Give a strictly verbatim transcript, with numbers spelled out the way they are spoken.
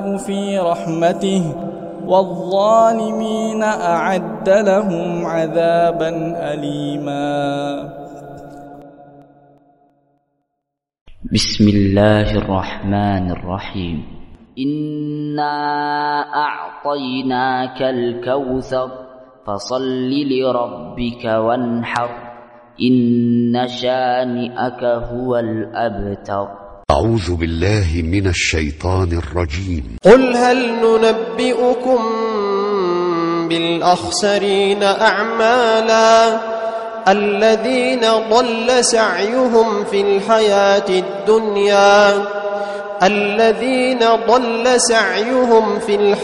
في رحمته والظالمين أعد لهم عذابا أليما. بسم الله الرحمن الرحيم. إنا أعطيناك الكوثر فصل لربك وانحر إن شانئك هو الأبتر. أعوذ بالله من الشيطان الرجيم. قل هل ننبئكم بالأخسرين أعمالا الذين ضل سعيهم في الحياة الدنيا الذين ضل سعيهم في الحياة